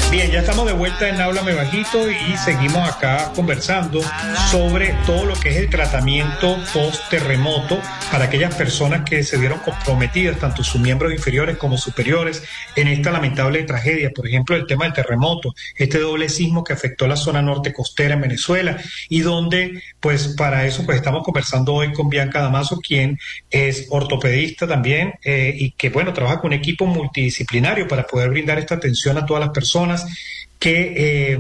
Bien, ya estamos de vuelta en Háblame Bajito y seguimos acá conversando sobre todo lo que es el tratamiento post-terremoto para aquellas personas que se vieron comprometidas, tanto sus miembros inferiores como superiores, en esta lamentable tragedia. Por ejemplo, el tema del terremoto, este doble sismo que afectó la zona norte costera en Venezuela y donde, pues para eso, pues estamos conversando hoy con Bianca Damaso, quien es ortopedista también y que, bueno, trabaja con un equipo multidisciplinario para poder brindar esta atención a todas las personas que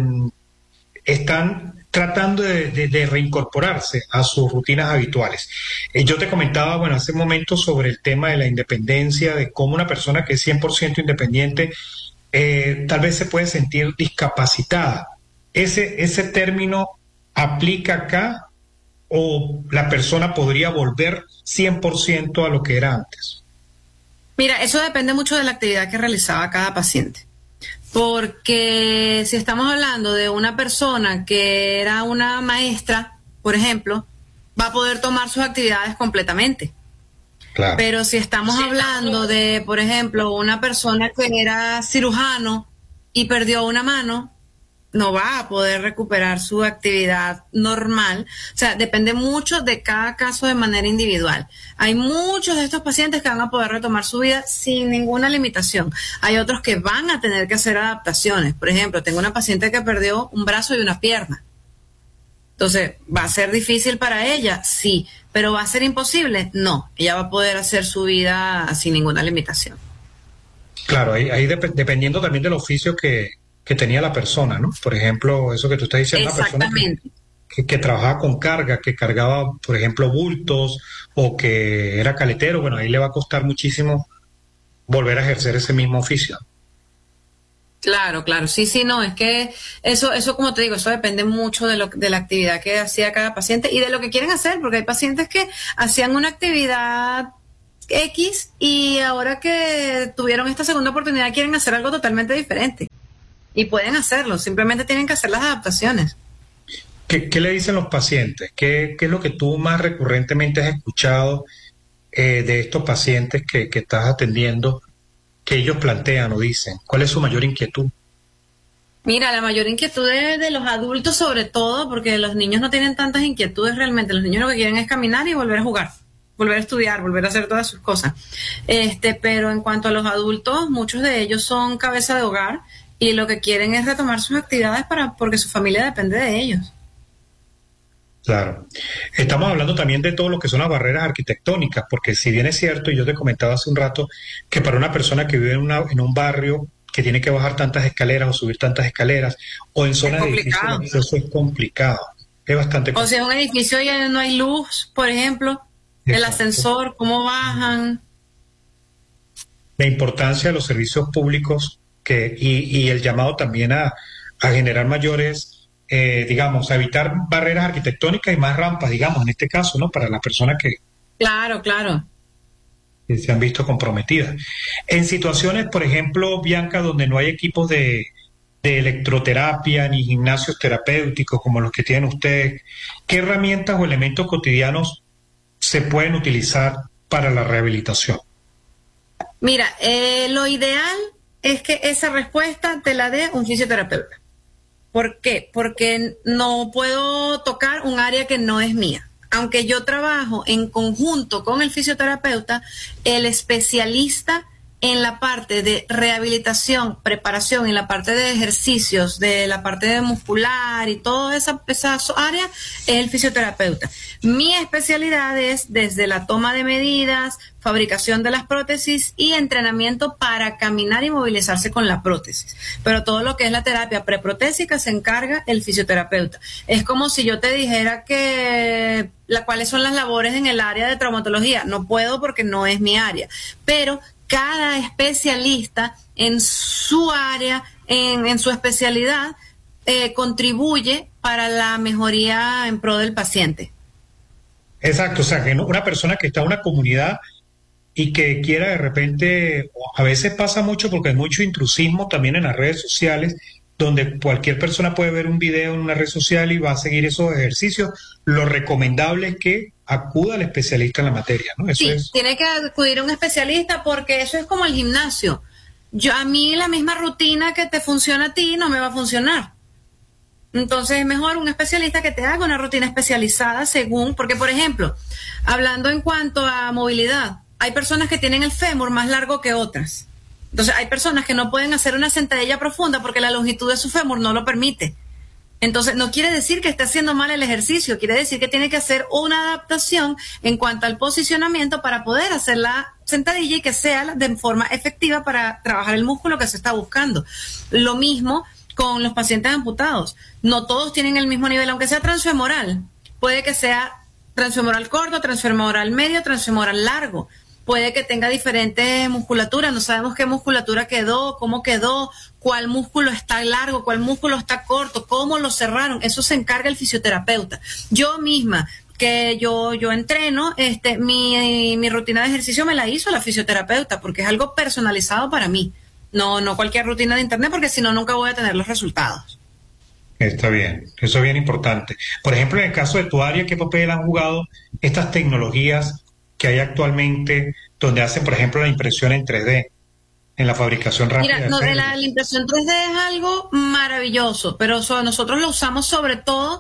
están tratando de reincorporarse a sus rutinas habituales. Yo te comentaba, bueno, hace un momento sobre el tema de la independencia, de cómo una persona que es 100% independiente tal vez se puede sentir discapacitada. ¿Ese término aplica acá o la persona podría volver 100% a lo que era antes? Mira, eso depende mucho de la actividad que realizaba cada paciente. Porque si estamos hablando de una persona que era una maestra, por ejemplo, va a poder tomar sus actividades completamente. Claro. Pero si estamos hablando de, por ejemplo, una persona que era cirujano y perdió una mano, no va a poder recuperar su actividad normal. O sea, depende mucho de cada caso de manera individual. Hay muchos de estos pacientes que van a poder retomar su vida sin ninguna limitación. Hay otros que van a tener que hacer adaptaciones. Por ejemplo, tengo una paciente que perdió un brazo y una pierna. Entonces, ¿va a ser difícil para ella? Sí. ¿Pero va a ser imposible? No. Ella va a poder hacer su vida sin ninguna limitación. Claro, ahí dependiendo también del oficio que tenía la persona, ¿no? Por ejemplo, eso que tú estás diciendo, una persona que trabajaba con carga, que cargaba, por ejemplo, bultos o que era caletero, bueno, ahí le va a costar muchísimo volver a ejercer ese mismo oficio. Claro, sí, no, es que eso como te digo, eso depende mucho de la actividad que hacía cada paciente y de lo que quieren hacer, porque hay pacientes que hacían una actividad X y ahora que tuvieron esta segunda oportunidad quieren hacer algo totalmente diferente. Y pueden hacerlo, simplemente tienen que hacer las adaptaciones. ¿Qué le dicen los pacientes? ¿Qué es lo que tú más recurrentemente has escuchado de estos pacientes que estás atendiendo, que ellos plantean o dicen? ¿Cuál es su mayor inquietud? Mira, la mayor inquietud es de los adultos sobre todo, porque los niños no tienen tantas inquietudes realmente. Los niños lo que quieren es caminar y volver a jugar, volver a estudiar, volver a hacer todas sus cosas. Pero en cuanto a los adultos, muchos de ellos son cabeza de hogar, y lo que quieren es retomar sus actividades porque su familia depende de ellos. Claro. Estamos hablando también de todo lo que son las barreras arquitectónicas, porque si bien es cierto, y yo te comentaba hace un rato, que para una persona que vive en un barrio que tiene que bajar tantas escaleras o subir tantas escaleras, o en zonas de edificios, eso es complicado. Es bastante complicado. O si es un edificio y no hay luz, por ejemplo, el ascensor, ¿cómo bajan? La importancia de los servicios públicos y el llamado también a generar mayores, digamos, a evitar barreras arquitectónicas y más rampas, digamos, en este caso, ¿no? Para las personas que se han visto comprometidas. En situaciones, por ejemplo, Bianca, donde no hay equipos de electroterapia ni gimnasios terapéuticos como los que tienen ustedes, ¿qué herramientas o elementos cotidianos se pueden utilizar para la rehabilitación? Mira, lo ideal es que esa respuesta te la dé un fisioterapeuta. ¿Por qué? Porque no puedo tocar un área que no es mía. Aunque yo trabajo en conjunto con el fisioterapeuta, el especialista en la parte de rehabilitación, preparación, en la parte de ejercicios, de la parte de muscular y toda esa área, es el fisioterapeuta. Mi especialidad es desde la toma de medidas, fabricación de las prótesis y entrenamiento para caminar y movilizarse con la prótesis. Pero todo lo que es la terapia preprotésica se encarga el fisioterapeuta. Es como si yo te dijera cuáles son las labores en el área de traumatología. No puedo porque no es mi área. Pero cada especialista en su área, en su especialidad, contribuye para la mejoría en pro del paciente. Exacto, o sea, que una persona que está en una comunidad y que quiera de repente, a veces pasa mucho porque hay mucho intrusismo también en las redes sociales, donde cualquier persona puede ver un video en una red social y va a seguir esos ejercicios. Lo recomendable es que acuda al especialista en la materia, ¿no? Eso tiene que acudir a un especialista porque eso es como el gimnasio. A mí la misma rutina que te funciona a ti no me va a funcionar. Entonces es mejor un especialista que te haga una rutina especializada según, porque por ejemplo, hablando en cuanto a movilidad, hay personas que tienen el fémur más largo que otras. Entonces hay personas que no pueden hacer una sentadilla profunda porque la longitud de su fémur no lo permite. Entonces no quiere decir que esté haciendo mal el ejercicio, quiere decir que tiene que hacer una adaptación en cuanto al posicionamiento para poder hacer la sentadilla y que sea de forma efectiva para trabajar el músculo que se está buscando. Lo mismo con los pacientes amputados. No todos tienen el mismo nivel, aunque sea transfemoral. Puede que sea transfemoral corto, transfemoral medio, transfemoral largo. Puede que tenga diferentes musculaturas, no sabemos qué musculatura quedó, cómo quedó, cuál músculo está largo, cuál músculo está corto, cómo lo cerraron. Eso se encarga el fisioterapeuta. Yo misma, que yo entreno, mi rutina de ejercicio me la hizo la fisioterapeuta, porque es algo personalizado para mí. No cualquier rutina de internet, porque si no, nunca voy a tener los resultados. Está bien, eso es bien importante. Por ejemplo, en el caso de tu área, ¿qué papel han jugado estas tecnologías que hay actualmente donde hacen, por ejemplo, la impresión en 3D, en la fabricación rápida? Mira, la impresión 3D es algo maravilloso, pero nosotros lo usamos sobre todo,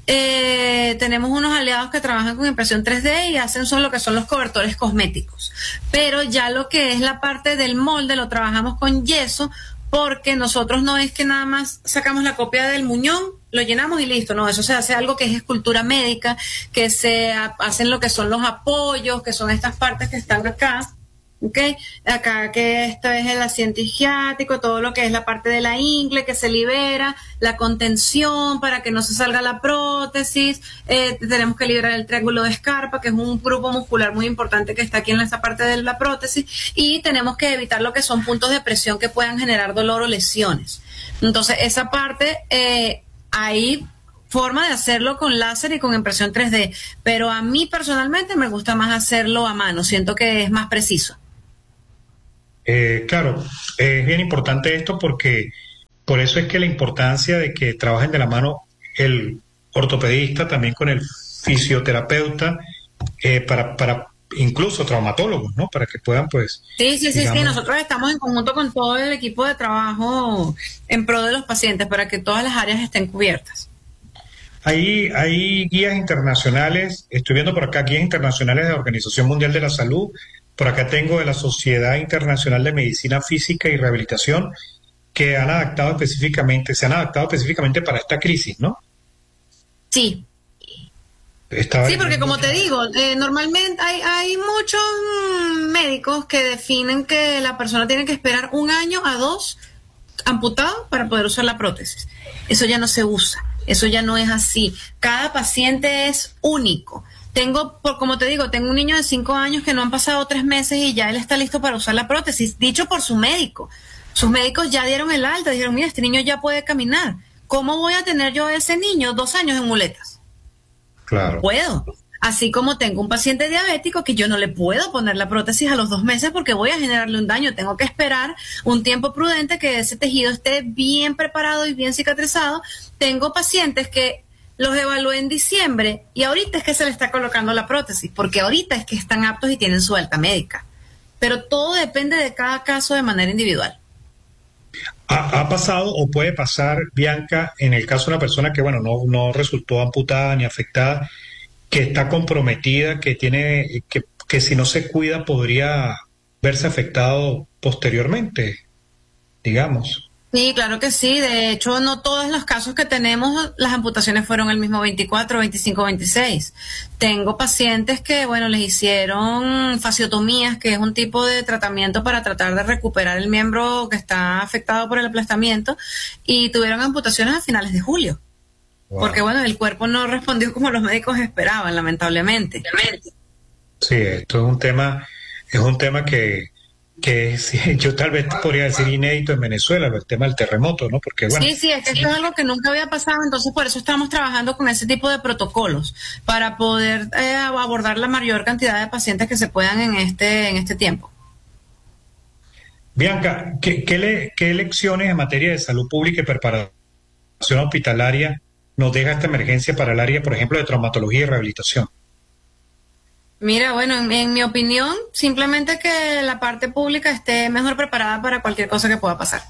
tenemos unos aliados que trabajan con impresión 3D y hacen solo lo que son los cobertores cosméticos, pero ya lo que es la parte del molde lo trabajamos con yeso, porque nosotros no es que nada más sacamos la copia del muñón, lo llenamos y listo, no, eso se hace algo que es escultura médica, que se hacen lo que son los apoyos, que son estas partes que están acá, ¿ok? Acá que esto es el asiento isquiático, todo lo que es la parte de la ingle que se libera, la contención para que no se salga la prótesis, tenemos que liberar el triángulo de Scarpa, que es un grupo muscular muy importante que está aquí en esa parte de la prótesis, y tenemos que evitar lo que son puntos de presión que puedan generar dolor o lesiones. Entonces, esa parte, hay forma de hacerlo con láser y con impresión 3D, pero a mí personalmente me gusta más hacerlo a mano, siento que es más preciso. Claro, es bien importante esto porque por eso es que la importancia de que trabajen de la mano el ortopedista también con el fisioterapeuta, para incluso traumatólogos, ¿no? Para que puedan, pues... Sí, nosotros estamos en conjunto con todo el equipo de trabajo en pro de los pacientes para que todas las áreas estén cubiertas. Hay guías internacionales, estoy viendo por acá guías internacionales de la Organización Mundial de la Salud. Por acá tengo de la Sociedad Internacional de Medicina Física y Rehabilitación, que se han adaptado específicamente para esta crisis, ¿no? Sí. Sí, porque como te digo, normalmente hay muchos médicos que definen que la persona tiene que esperar 1 año a 2 amputado para poder usar la prótesis. Eso ya no se usa, eso ya no es así. Cada paciente es único. Como te digo, tengo un niño de 5 años que no han pasado 3 meses y ya él está listo para usar la prótesis, dicho por su médico. Sus médicos ya dieron el alta, dijeron, mira, este niño ya puede caminar. ¿Cómo voy a tener yo a ese niño 2 años en muletas? Claro. No puedo. Así como tengo un paciente diabético que yo no le puedo poner la prótesis a los 2 meses porque voy a generarle un daño. Tengo que esperar un tiempo prudente que ese tejido esté bien preparado y bien cicatrizado. Tengo pacientes que los evalué en diciembre y ahorita es que se le está colocando la prótesis, porque ahorita es que están aptos y tienen su alta médica. Pero todo depende de cada caso de manera individual. ¿Ha pasado o puede pasar, Bianca, en el caso de una persona que, bueno, no resultó amputada ni afectada, que está comprometida, que si no se cuida podría verse afectado posteriormente, digamos? Sí, claro que sí. De hecho, no todos los casos que tenemos, las amputaciones fueron el mismo 24, 25, 26. Tengo pacientes que, bueno, les hicieron fasciotomías, que es un tipo de tratamiento para tratar de recuperar el miembro que está afectado por el aplastamiento, y tuvieron amputaciones a finales de julio. Wow. Porque, bueno, el cuerpo no respondió como los médicos esperaban, lamentablemente. Sí, esto es un tema que yo tal vez podría decir inédito en Venezuela, el tema del terremoto, ¿no? Porque, bueno, sí, es que esto es algo que nunca había pasado, entonces por eso estamos trabajando con ese tipo de protocolos, para poder abordar la mayor cantidad de pacientes que se puedan en este tiempo. Bianca, ¿qué lecciones en materia de salud pública y preparación hospitalaria nos deja esta emergencia para el área, por ejemplo, de traumatología y rehabilitación? Mira, bueno, en mi opinión, simplemente que la parte pública esté mejor preparada para cualquier cosa que pueda pasar.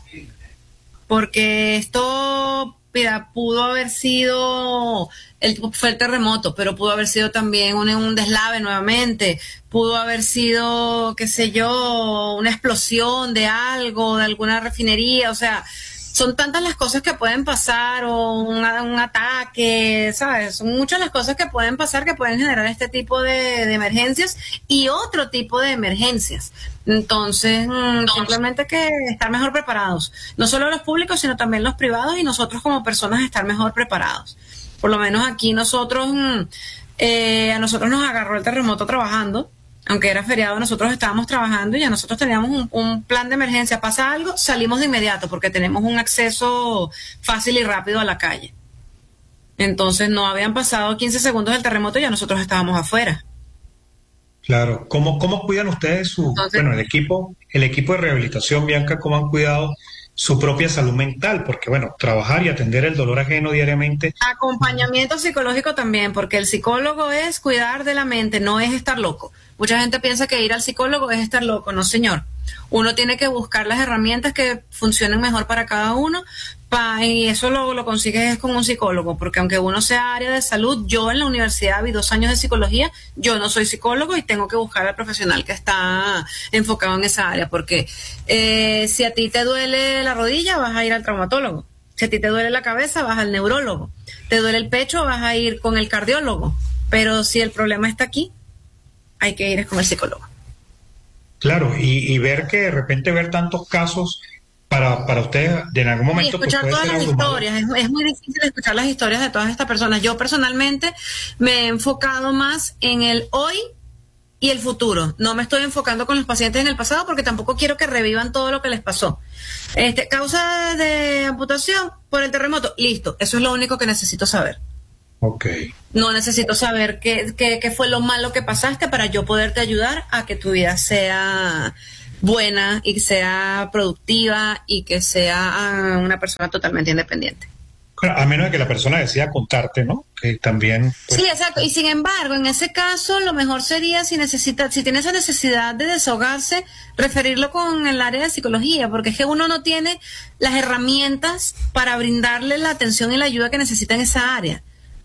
Porque esto, mira, pudo haber sido, fue el terremoto, pero pudo haber sido también un deslave nuevamente, pudo haber sido, qué sé yo, una explosión de algo, de alguna refinería, o sea, son tantas las cosas que pueden pasar, o un ataque, ¿sabes? Son muchas las cosas que pueden pasar que pueden generar este tipo de emergencias y otro tipo de emergencias. Entonces, simplemente que estar mejor preparados. No solo los públicos, sino también los privados y nosotros como personas estar mejor preparados. Por lo menos aquí nosotros, a nosotros nos agarró el terremoto trabajando. Aunque era feriado, nosotros estábamos trabajando y ya nosotros teníamos un plan de emergencia. Pasa algo, salimos de inmediato porque tenemos un acceso fácil y rápido a la calle. Entonces no habían pasado 15 segundos del terremoto y ya nosotros estábamos afuera. Claro. ¿Cómo cuidan ustedes Entonces, bueno, el equipo de rehabilitación, Bianca, cómo han cuidado su propia salud mental? Porque, bueno, trabajar y atender el dolor ajeno diariamente. acompañamiento psicológico también, porque el psicólogo es cuidar de la mente, no es estar loco. Mucha gente piensa que ir al psicólogo es estar loco, no señor. Uno tiene que buscar las herramientas que funcionen mejor para cada uno y eso lo consigues con un psicólogo, porque aunque uno sea área de salud, yo en la universidad vi 2 años de psicología, yo no soy psicólogo y tengo que buscar al profesional que está enfocado en esa área, porque si a ti te duele la rodilla, vas a ir al traumatólogo. Si a ti te duele la cabeza, vas al neurólogo. Te duele el pecho, vas a ir con el cardiólogo. Pero si el problema está aquí, hay que ir con el psicólogo. Claro, y ver que de repente ver tantos casos para ustedes en algún Y momento pues escuchar puede todas ser las abrumador. historias, es muy difícil escuchar las historias de todas estas personas. Yo personalmente me he enfocado más en el hoy y el futuro. No me estoy enfocando con los pacientes en el pasado porque tampoco quiero que revivan todo lo que les pasó. Causa de amputación por el terremoto, listo, eso es lo único que necesito saber. Ok. No necesito saber qué fue lo malo que pasaste para yo poderte ayudar a que tu vida sea buena y sea productiva y que sea una persona totalmente independiente. Claro, a menos de que la persona decida contarte, ¿no? Que también, pues, Sí, exacto. Y sin embargo, en ese caso, lo mejor sería si tiene esa necesidad de desahogarse, referirlo con el área de psicología, porque es que uno no tiene las herramientas para brindarle la atención y la ayuda que necesita en esa área.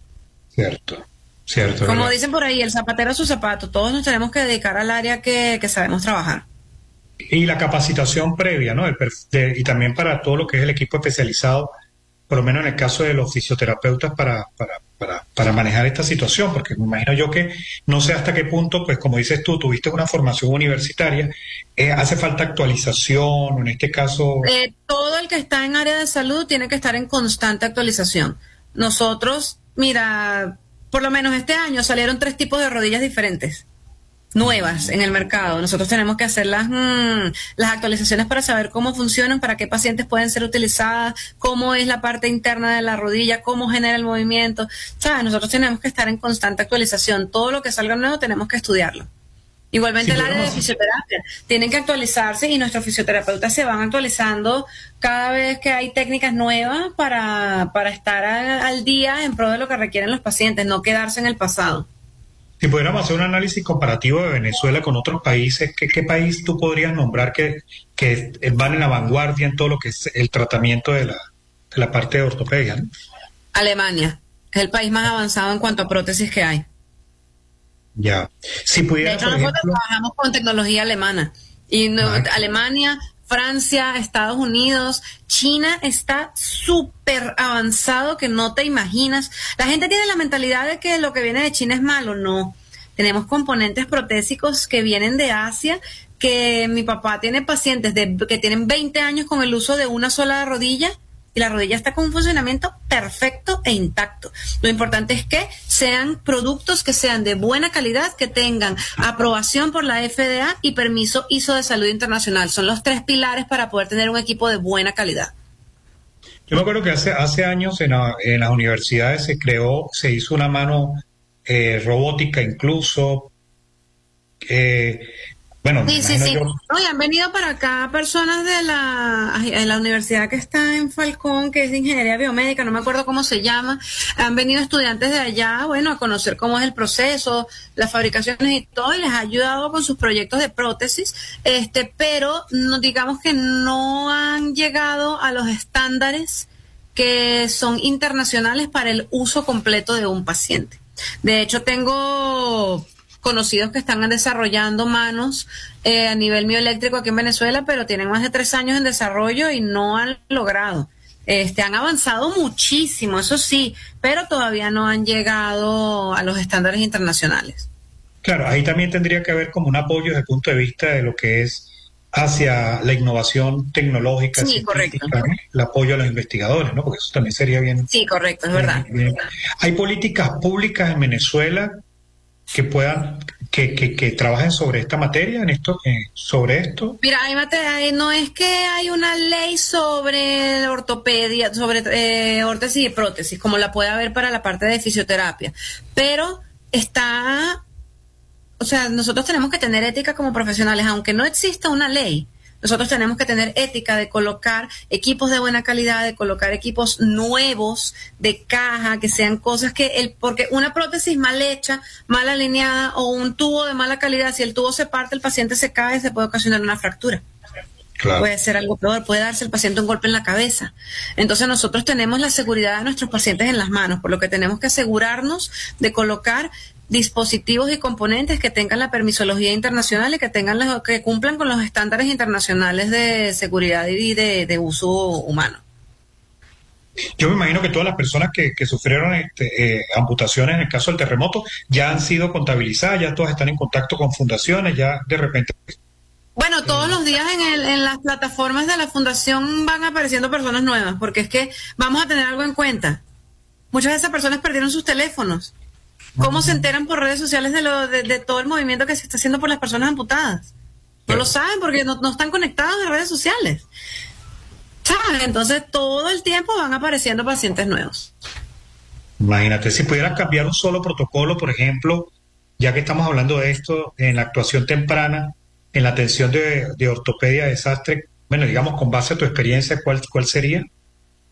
cierto, Como ¿verdad? dicen por ahí, el zapatero a su zapato. Todos nos tenemos que dedicar al área que sabemos trabajar. Y la capacitación previa, ¿no? Y también para todo lo que es el equipo especializado, por lo menos en el caso de los fisioterapeutas, para manejar esta situación, porque me imagino yo que no sé hasta qué punto, pues como dices tú, tuviste una formación universitaria, hace falta actualización, en este caso. Todo el que está en área de salud tiene que estar en constante actualización. Nosotros, mira, por lo menos este año salieron 3 tipos de rodillas diferentes, nuevas en el mercado. Nosotros tenemos que hacer las actualizaciones para saber cómo funcionan, para qué pacientes pueden ser utilizadas, cómo es la parte interna de la rodilla, cómo genera el movimiento. ¿Sabes? Nosotros tenemos que estar en constante actualización. Todo lo que salga nuevo tenemos que estudiarlo. Igualmente Sí, el área de fisioterapia, tienen que actualizarse y nuestros fisioterapeutas se van actualizando cada vez que hay técnicas nuevas para estar al día en pro de lo que requieren los pacientes, no quedarse en el pasado. Si pudiéramos hacer un análisis comparativo de Venezuela con otros países, ¿qué país tú podrías nombrar que van en la vanguardia en todo lo que es el tratamiento de la parte de ortopedia, ¿no? Alemania es el país más avanzado en cuanto a prótesis que hay. Ya. Si De pudieras, hecho, por nosotros ejemplo, trabajamos con tecnología alemana. Y Alemania, Francia, Estados Unidos, China está súper avanzado que no te imaginas. La gente tiene la mentalidad de que lo que viene de China es malo. No. Tenemos componentes protésicos que vienen de Asia, que mi papá tiene pacientes que tienen 20 años con el uso de una sola rodilla y la rodilla está con un funcionamiento perfecto e intacto. Lo importante es que sean productos que sean de buena calidad, que tengan aprobación por la FDA y permiso ISO de salud internacional. Son los 3 pilares para poder tener un equipo de buena calidad. yo me acuerdo que hace años en las universidades se hizo una mano robótica incluso, Bueno, me Sí, sí, imagino sí. yo. No, y han venido para acá personas de la universidad que está en Falcón, que es de ingeniería biomédica, no me acuerdo cómo se llama. Han venido estudiantes de allá, bueno, a conocer cómo es el proceso, las fabricaciones y todo, y les ha ayudado con sus proyectos de prótesis, pero no, digamos que no han llegado a los estándares que son internacionales para el uso completo de un paciente. De hecho, tengo conocidos que están desarrollando manos a nivel mioeléctrico aquí en Venezuela, pero tienen más de 3 años en desarrollo y no han logrado. Han avanzado muchísimo, eso sí, pero todavía no han llegado a los estándares internacionales. Claro, ahí también tendría que haber como un apoyo desde el punto de vista de lo que es hacia la innovación tecnológica, Sí, correcto. científica, ¿no? El apoyo a los investigadores, ¿no? Porque eso también sería bien. Sí, correcto, es verdad. Bien. ¿Hay políticas públicas en Venezuela que puedan, que trabajen sobre esta materia, sobre esto? Mira, no es que hay una ley sobre ortopedia, sobre órtesis y prótesis, como la puede haber para la parte de fisioterapia, pero o sea, nosotros tenemos que tener ética como profesionales, aunque no exista una ley. Nosotros tenemos que tener ética de colocar equipos de buena calidad, de colocar equipos nuevos, de caja, que sean cosas porque una prótesis mal hecha, mal alineada o un tubo de mala calidad, si el tubo se parte, el paciente se cae, se puede ocasionar una fractura. Claro. Puede ser algo peor, puede darse al paciente un golpe en la cabeza. Entonces nosotros tenemos la seguridad de nuestros pacientes en las manos, por lo que tenemos que asegurarnos de colocar dispositivos y componentes que tengan la permisología internacional y que cumplan con los estándares internacionales de seguridad y de uso humano. Yo me imagino que todas las personas que sufrieron amputaciones en el caso del terremoto ya han sido contabilizadas, ya todas están en contacto con fundaciones, ya de repente. Bueno, todos los días en las plataformas de la fundación van apareciendo personas nuevas, porque es que vamos a tener algo en cuenta. Muchas de esas personas perdieron sus teléfonos. ¿Cómo se enteran por redes sociales de todo el movimiento que se está haciendo por las personas amputadas? No lo saben porque no están conectados a redes sociales. ¿Saben? Entonces todo el tiempo van apareciendo pacientes nuevos. Imagínate, si pudieras cambiar un solo protocolo, por ejemplo, ya que estamos hablando de esto, en la actuación temprana, en la atención de ortopedia de desastre, bueno, digamos, con base a tu experiencia, ¿cuál sería?